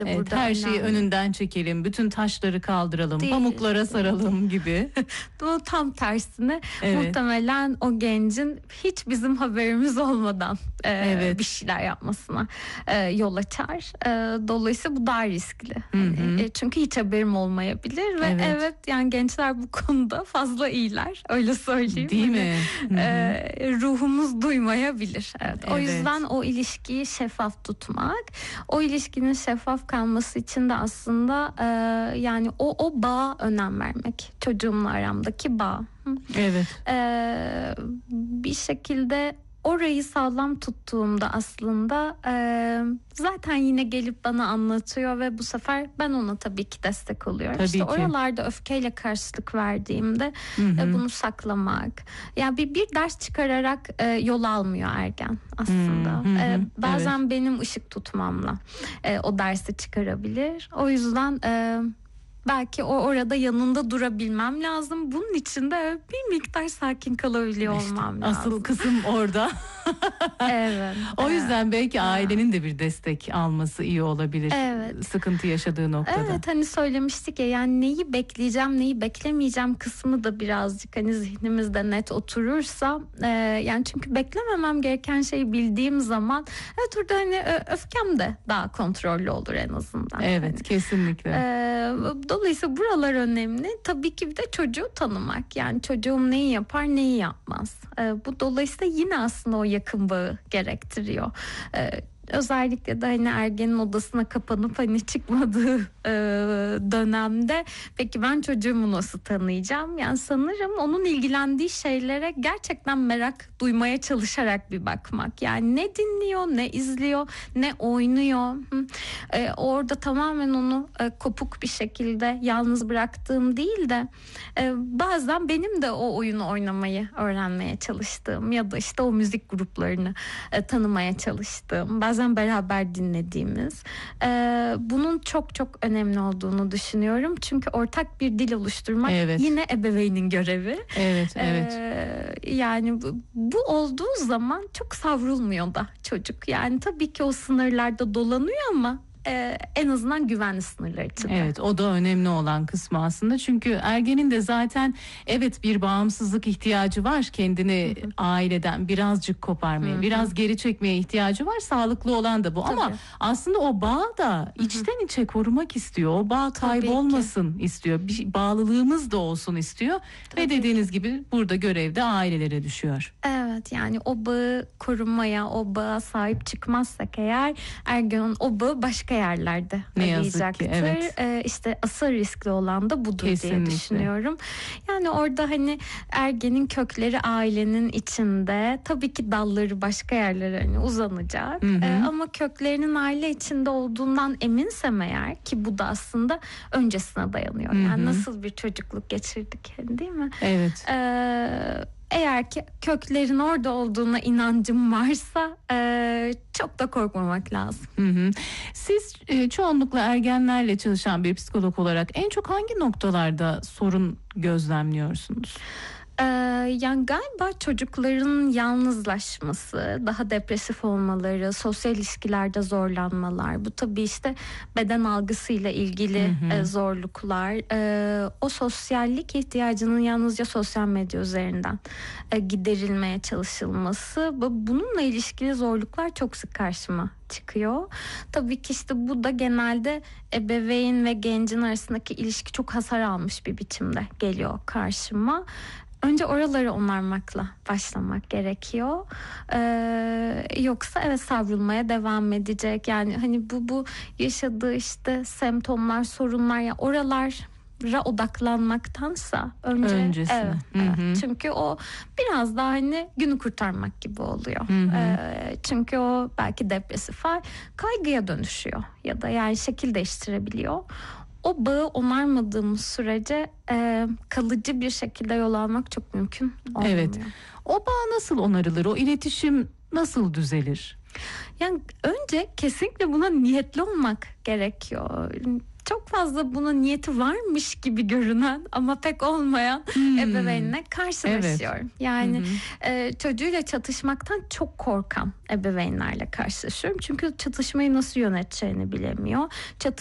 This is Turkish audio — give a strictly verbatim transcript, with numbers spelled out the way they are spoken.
Evet, burada her önemli. şeyi önünden çekelim, bütün taşları kaldıralım, Değil, pamuklara değil. saralım gibi. Bu tam tersine Evet. muhtemelen o gencin hiç bizim haberimiz olmadan e, Evet. bir şeyler yapmasına e, yol açar. E, dolayısıyla bu daha riskli. Hı hı. Hani, e, çünkü hiç haberim olmayabilir ve evet. Evet. yani gençler bu konuda fazla iyiler. Öyle söyleyeyim. Değil Hani, mi? Hı hı. e, ruhumuz duymayabilir. Evet. O Evet. yüzden o ilişkiyi şeffaf tutmak, o ilişkinin şeffaf kalması için de aslında e, yani o o bağa önem vermek. Çocuğumla aramdaki bağ. Hı. Evet. E, bir şekilde orayı sağlam tuttuğumda aslında e, zaten yine gelip bana anlatıyor ve bu sefer ben ona tabii ki destek oluyorum. Tabii işte ki. oralarda öfkeyle karşılık verdiğimde Hı hı. e, bunu saklamak. Yani bir, bir ders çıkararak e, yol almıyor ergen aslında. Hı hı. E, bazen Evet. benim ışık tutmamla e, o dersi çıkarabilir. O yüzden e, belki o orada yanında durabilmem lazım. Bunun için de bir miktar sakin kalabiliyor İşte olmam lazım. asıl kısım orada. Evet. O yüzden evet, belki evet. ailenin de bir destek alması iyi olabilir. Evet. Sıkıntı yaşadığı noktada. Evet, hani söylemiştik ya, yani neyi bekleyeceğim neyi beklemeyeceğim kısmı da birazcık hani zihnimizde net oturursa e, yani çünkü beklememem gereken şeyi bildiğim zaman evet orada hani ö- öfkem de daha kontrollü olur en azından. Evet, Hani, kesinlikle. e, dolayısıyla buralar önemli. Tabii ki bir de çocuğu tanımak, yani çocuğum neyi yapar neyi yapmaz. E, bu dolayısıyla yine aslında o yakın bağı gerektiriyor. E, Özellikle de hani ergenin odasına kapanıp hani çıkmadığı e, dönemde peki ben çocuğumu nasıl tanıyacağım? Yani sanırım onun ilgilendiği şeylere gerçekten merak duymaya çalışarak bir bakmak. Yani ne dinliyor, ne izliyor, ne oynuyor. Hı. E, orada tamamen onu e, kopuk bir şekilde yalnız bıraktığım değil de e, bazen benim de o oyunu oynamayı öğrenmeye çalıştığım ya da işte o müzik gruplarını e, tanımaya çalıştığım, bazen beraber dinlediğimiz e, bunun çok çok önemli olduğunu düşünüyorum. Çünkü ortak bir dil oluşturmak Evet. yine ebeveynin görevi. Evet, evet. E, yani bu, bu olduğu zaman çok savrulmuyor da çocuk. Yani tabii ki o sınırlarda dolanıyor ama Ee, en azından güvenli sınırlar içinde. Evet, o da önemli olan kısmı aslında. Çünkü ergenin de zaten evet bir bağımsızlık ihtiyacı var. Kendini Hı hı. aileden birazcık koparmaya, Hı hı. biraz geri çekmeye ihtiyacı var. Sağlıklı olan da bu. Tabii. Ama aslında o bağı da içten içe korumak istiyor. O bağ Tabii kaybolmasın istiyor. Bir bağlılığımız da olsun istiyor. Tabii Ve dediğiniz gibi burada görev de ailelere düşüyor. Evet, yani o bağı korumaya, o bağa sahip çıkmazsak eğer ergen o bağı başka yerlerde Ne yazık ki, arayacaktır. evet. Ee, işte asıl riskli olan da budur Kesinlikle. diye düşünüyorum. Yani orada hani ergenin kökleri ailenin içinde, tabii ki dalları başka yerlere hani uzanacak. Hı hı. Ee, ama köklerinin aile içinde olduğundan eminsem eğer, ki bu da aslında öncesine dayanıyor. Hı hı. Yani nasıl bir çocukluk geçirdik, değil mi? Evet. Ee, eğer ki köklerin orada olduğuna inancım varsa e, çok da korkmamak lazım. Hı hı. Siz e, çoğunlukla ergenlerle çalışan bir psikolog olarak en çok hangi noktalarda sorun gözlemliyorsunuz? Ee, yani galiba çocukların yalnızlaşması, daha depresif olmaları, sosyal ilişkilerde zorlanmalar, bu tabii işte beden algısıyla ilgili Hı hı. e, zorluklar, e, o sosyallik ihtiyacının yalnızca sosyal medya üzerinden e, giderilmeye çalışılması, bu- bununla ilişkili zorluklar çok sık karşıma çıkıyor. Tabii ki işte bu da genelde ebeveyn ve gencin arasındaki ilişki çok hasar almış bir biçimde geliyor karşıma. Önce oraları onarmakla başlamak gerekiyor. Ee, yoksa evet savrulmaya devam edecek. Yani hani bu bu yaşadığı işte semptomlar, sorunlar, ya oralara odaklanmaktansa önce Öncesine. evet, Hı hı. evet. Çünkü o biraz daha hani günü kurtarmak gibi oluyor. Hı hı. Ee, çünkü o belki depresif hal kaygıya dönüşüyor ya da yani şekil değiştirebiliyor. O bağı onarmadığımız sürece e, kalıcı bir şekilde yol almak çok mümkün olmuyor. Evet. O bağ nasıl onarılır? O iletişim nasıl düzelir? Yani önce kesinlikle buna niyetli olmak gerekiyor. Çok fazla buna niyeti varmış gibi görünen ama pek olmayan Hmm. ebeveynle karşılaşıyorum. Evet. Yani Hı hı. e, çocuğuyla çatışmaktan çok korkan ebeveynlerle karşılaşıyorum. Çünkü çatışmayı nasıl yöneteceğini bilemiyor.